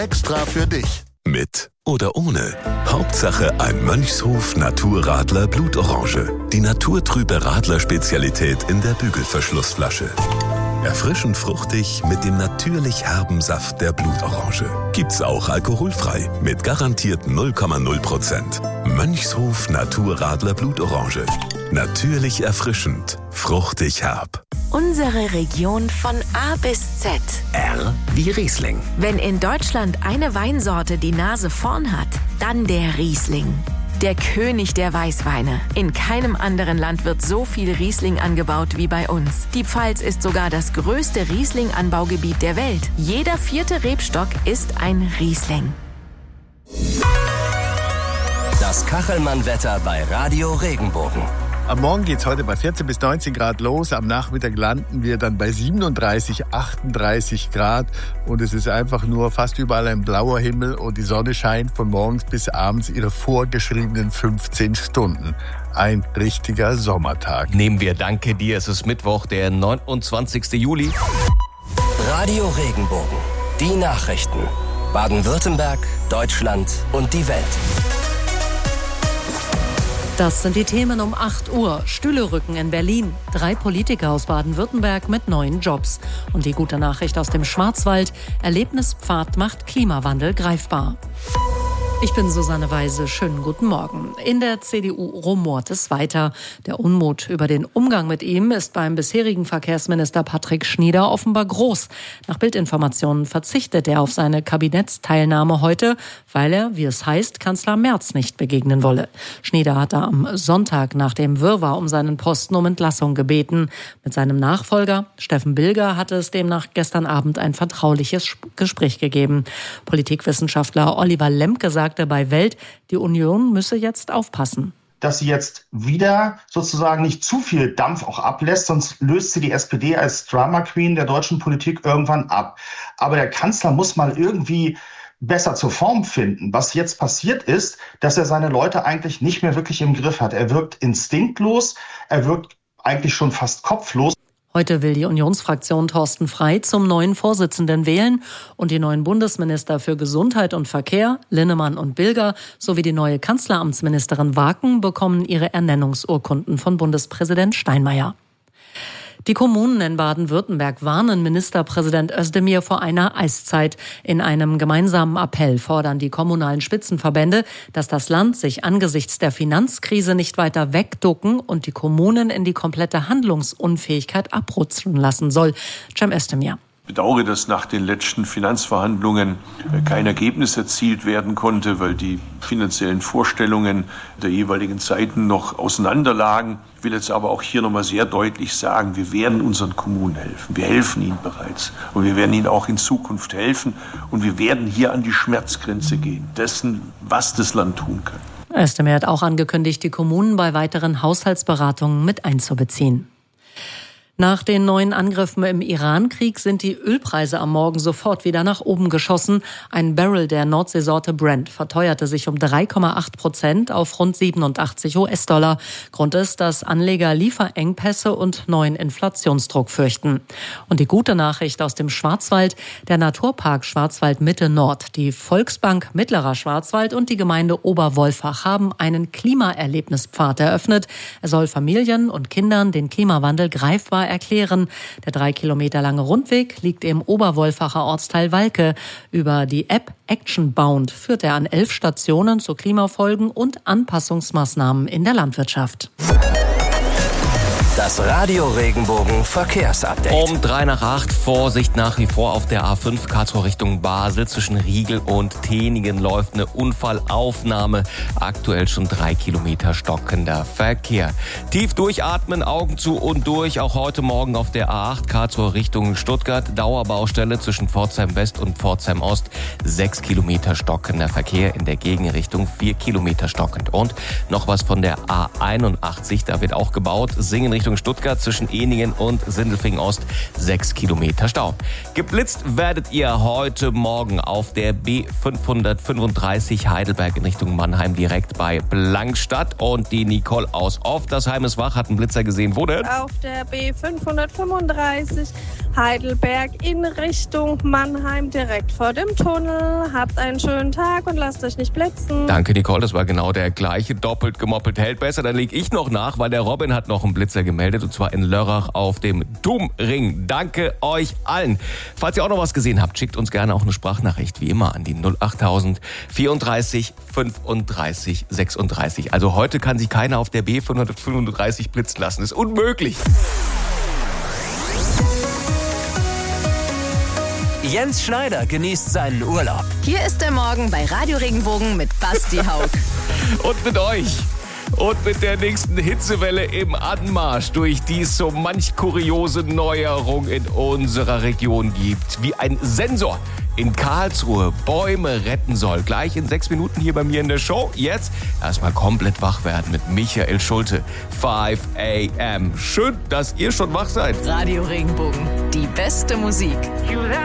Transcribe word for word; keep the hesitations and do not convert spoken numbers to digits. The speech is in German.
Extra für dich. Mit oder ohne. Hauptsache ein Mönchshof Naturradler Blutorange. Die naturtrübe Radler-Spezialität in der Bügelverschlussflasche. Erfrischend fruchtig mit dem natürlich herben Saft der Blutorange. Gibt's auch alkoholfrei mit garantiert null Komma null Prozent. Mönchshof Naturradler Blutorange. Natürlich erfrischend, fruchtig herb. Unsere Region von A bis Z. R wie Riesling. Wenn in Deutschland eine Weinsorte die Nase vorn hat, dann der Riesling. Der König der Weißweine. In keinem anderen Land wird so viel Riesling angebaut wie bei uns. Die Pfalz ist sogar das größte Riesling-Anbaugebiet der Welt. Jeder vierte Rebstock ist ein Riesling. Das Kachelmann-Wetter bei Radio Regenbogen. Am Morgen geht es heute bei vierzehn bis neunzehn Grad los. Am Nachmittag landen wir dann bei siebenunddreißig, achtunddreißig Grad. Und es ist einfach nur fast überall ein blauer Himmel und die Sonne scheint von morgens bis abends ihre vorgeschriebenen fünfzehn Stunden. Ein richtiger Sommertag. Nehmen wir Danke dir. Es ist Mittwoch, der neunundzwanzigster Juli. Radio Regenbogen. Die Nachrichten. Baden-Württemberg, Deutschland und die Welt. Das sind die Themen um acht Uhr. Stühle rücken in Berlin. Drei Politiker aus Baden-Württemberg mit neuen Jobs. Und die gute Nachricht aus dem Schwarzwald. Erlebnispfad macht Klimawandel greifbar. Ich bin Susanne Weise. Schönen guten Morgen. In der C D U rumort es weiter. Der Unmut über den Umgang mit ihm ist beim bisherigen Verkehrsminister Patrick Schnieder offenbar groß. Nach Bildinformationen verzichtet er auf seine Kabinettsteilnahme heute, weil er, wie es heißt, Kanzler Merz nicht begegnen wolle. Schnieder hatte am Sonntag nach dem Wirrwarr um seinen Posten um Entlassung gebeten. Mit seinem Nachfolger, Steffen Bilger, hatte es demnach gestern Abend ein vertrauliches Gespräch gegeben. Politikwissenschaftler Oliver Lemke sagte bei Welt, die Union müsse jetzt aufpassen. Dass sie jetzt wieder sozusagen nicht zu viel Dampf auch ablässt, sonst löst sie die S P D als Drama Queen der deutschen Politik irgendwann ab. Aber der Kanzler muss mal irgendwie besser zur Form finden. Was jetzt passiert ist, dass er seine Leute eigentlich nicht mehr wirklich im Griff hat. Er wirkt instinktlos, er wirkt eigentlich schon fast kopflos. Heute will die Unionsfraktion Thorsten Frey zum neuen Vorsitzenden wählen und die neuen Bundesminister für Gesundheit und Verkehr, Linnemann und Bilger, sowie die neue Kanzleramtsministerin Waken bekommen ihre Ernennungsurkunden von Bundespräsident Steinmeier. Die Kommunen in Baden-Württemberg warnen Ministerpräsident Özdemir vor einer Eiszeit. In einem gemeinsamen Appell fordern die kommunalen Spitzenverbände, dass das Land sich angesichts der Finanzkrise nicht weiter wegducken und die Kommunen in die komplette Handlungsunfähigkeit abrutschen lassen soll. Cem Özdemir. Ich bedauere, dass nach den letzten Finanzverhandlungen kein Ergebnis erzielt werden konnte, weil die finanziellen Vorstellungen der jeweiligen Seiten noch auseinanderlagen. Ich will jetzt aber auch hier nochmal sehr deutlich sagen, wir werden unseren Kommunen helfen. Wir helfen ihnen bereits und wir werden ihnen auch in Zukunft helfen. Und wir werden hier an die Schmerzgrenze gehen, dessen, was das Land tun kann. Özdemir hat auch angekündigt, die Kommunen bei weiteren Haushaltsberatungen mit einzubeziehen. Nach den neuen Angriffen im Iran-Krieg sind die Ölpreise am Morgen sofort wieder nach oben geschossen. Ein Barrel der Nordseesorte Brent verteuerte sich um drei Komma acht Prozent auf rund siebenundachtzig US-Dollar. Grund ist, dass Anleger Lieferengpässe und neuen Inflationsdruck fürchten. Und die gute Nachricht aus dem Schwarzwald: Der Naturpark Schwarzwald Mitte Nord, die Volksbank Mittlerer Schwarzwald und die Gemeinde Oberwolfach haben einen Klimaerlebnispfad eröffnet. Er soll Familien und Kindern den Klimawandel greifbar erklären. Der drei Kilometer lange Rundweg liegt im Oberwolfacher Ortsteil Walke. Über die App Actionbound führt er an elf Stationen zu Klimafolgen und Anpassungsmaßnahmen in der Landwirtschaft. Das Radio Regenbogen Verkehrsupdate. Um drei nach acht, Vorsicht nach wie vor auf der A fünf Karlsruhe Richtung Basel. Zwischen Riegel und Teningen läuft eine Unfallaufnahme. Aktuell schon drei Kilometer stockender Verkehr. Tief durchatmen, Augen zu und durch. Auch heute Morgen auf der A acht Karlsruhe Richtung Stuttgart. Dauerbaustelle zwischen Pforzheim West und Pforzheim Ost. Sechs Kilometer stockender Verkehr. In der Gegenrichtung vier Kilometer stockend. Und noch was von der A einundachtzig. Da wird auch gebaut. Singen Richtung Stuttgart zwischen Ehningen und Sindelfingen Ost sechs Kilometer Stau. Geblitzt werdet ihr heute Morgen auf der B fünfhundertfünfunddreißig Heidelberg in Richtung Mannheim direkt bei Blankstadt. Und die Nicole aus Oftersheim ist wach, hat einen Blitzer gesehen. Wo denn? Auf der B fünfhundertfünfunddreißig Heidelberg in Richtung Mannheim direkt vor dem Tunnel. Habt einen schönen Tag und lasst euch nicht blitzen. Danke, Nicole. Das war genau der gleiche. Doppelt gemoppelt hält besser. Dann leg ich noch nach, weil der Robin hat noch einen Blitzer gemeldet. Und zwar in Lörrach auf dem Domring. Danke euch allen. Falls ihr auch noch was gesehen habt, schickt uns gerne auch eine Sprachnachricht. Wie immer an die null achttausend vierunddreißig fünfunddreißig sechsunddreißig. Also heute kann sich keiner auf der B fünfhundertfünfunddreißig blitzen lassen. Das ist unmöglich. Jens Schneider genießt seinen Urlaub. Hier ist der Morgen bei Radio Regenbogen mit Basti Haug. Und mit euch. Und mit der nächsten Hitzewelle im Anmarsch, durch die es so manch kuriose Neuerung in unserer Region gibt. Wie ein Sensor in Karlsruhe Bäume retten soll. Gleich in sechs Minuten hier bei mir in der Show. Jetzt erstmal komplett wach werden mit Michael Schulte. fünf a m. Schön, dass ihr schon wach seid. Radio Regenbogen, die beste Musik.